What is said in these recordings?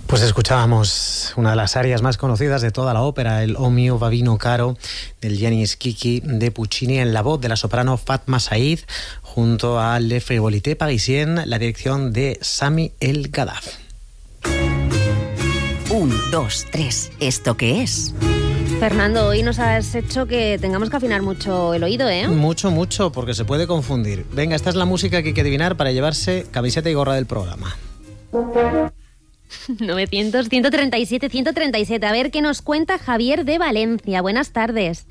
Pues escuchábamos una de las arias más conocidas de toda la ópera, el O mio bambino caro, del Gianni Schicchi de Puccini, en la voz de la soprano Fatma Said, junto a Le Frivolité Parisien, la dirección de Sami El Gaddaf. 1, 2, 3, ¿esto qué es? Fernando, hoy nos has hecho que tengamos que afinar mucho el oído, ¿eh? Mucho, porque se puede confundir. Venga, esta es la música que hay que adivinar para llevarse camiseta y gorra del programa. 900, 137, 137. A ver qué nos cuenta Javier de Valencia. Buenas tardes.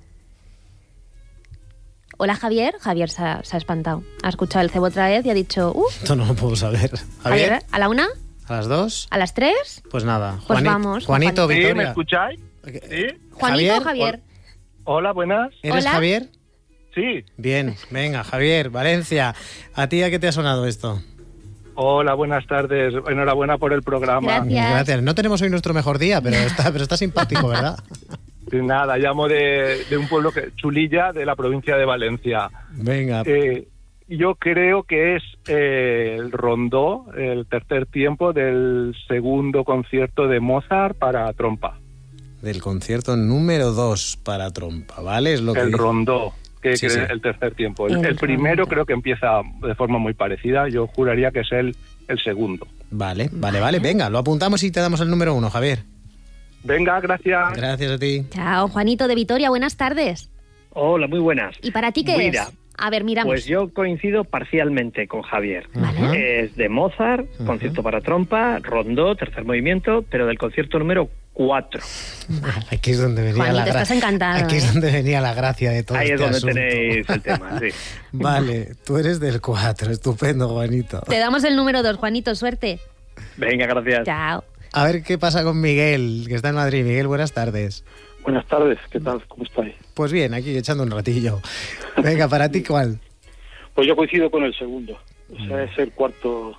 Hola, Javier. Javier se ha espantado. Ha escuchado el cebo otra vez y ha dicho... Esto no lo puedo saber. Javier, ¿a la 1? ¿A las 2? ¿A las 3? Pues nada. Pues vamos. Juanito, Juanito. Victoria. ¿Sí? ¿Me escucháis? ¿Sí? Juanito, Javier. Hola, buenas. ¿Eres Hola. Javier? Sí. Bien, venga, Javier, Valencia. ¿A ti a qué te ha sonado esto? Hola, buenas tardes. Enhorabuena por el programa. Gracias. No tenemos hoy nuestro mejor día, pero está simpático, ¿verdad? Nada, llamo de un pueblo Chulilla, de la provincia de Valencia. Venga. Yo creo que es el rondó, el tercer tiempo del segundo concierto de Mozart para trompa. Del concierto número 2 para trompa, ¿vale? Es lo que El dice. rondó, que Sí, es sí. el tercer tiempo. El El primero rondó. creo que empieza de forma muy parecida. Yo juraría que es el segundo. Vale. Venga, lo apuntamos y te damos el número 1, Javier. Venga, gracias. Gracias a ti. Chao, Juanito de Vitoria. Buenas tardes. Hola, muy buenas. ¿Y para ti qué Mira, es? A ver, miramos. Pues yo coincido parcialmente con Javier. Vale. Es de Mozart, concierto para trompa, rondó, tercer movimiento, pero del concierto número 4. Aquí es donde venía Juanito, la gracia. estás encantado, Aquí ¿eh? es donde venía la gracia de todo Ahí es este donde asunto. tenéis el tema, sí. Vale, tú eres del 4, estupendo, Juanito. Te damos el número 2, Juanito. Suerte. Venga, gracias. Chao. A ver qué pasa con Miguel, que está en Madrid. Miguel, buenas tardes. Buenas tardes, ¿qué tal? ¿Cómo estáis? Pues bien, aquí echando un ratillo. Venga, ¿para ti cuál? Pues yo coincido con el segundo. O sea, es el cuarto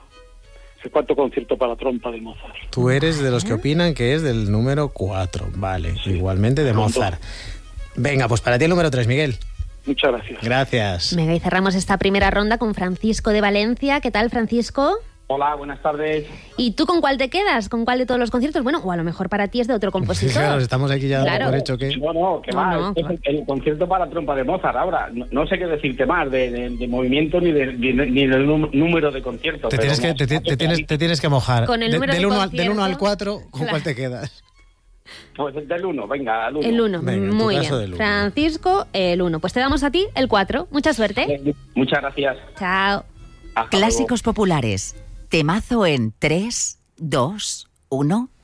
concierto para trompa de Mozart. Tú eres de los que opinan que es del número 4. Vale, igualmente de Mozart. Venga, pues para ti el número 3, Miguel. Muchas gracias. Gracias. Venga, y cerramos esta primera ronda con Francisco de Valencia. ¿Qué tal, Francisco? Hola, buenas tardes. ¿Y tú con cuál te quedas? ¿Con cuál de todos los conciertos? Bueno, o a lo mejor para ti es de otro compositor. Claro, estamos aquí ya Claro. por hecho que... No, que No, va, no, este es el concierto para trompa de Mozart. Ahora, no sé qué decirte más de movimiento ni del número de conciertos. Te tienes que mojar. Con el número de del 1 concierto. al 4, ¿con Claro. cuál te quedas? Pues del 1, venga, al 1. El 1, Venga, en tu muy caso bien. del uno. Francisco, el 1. Pues te damos a ti el 4. Mucha suerte. Muchas gracias. Chao. Hasta luego. Clásicos populares. Temazo en 3, 2, 1.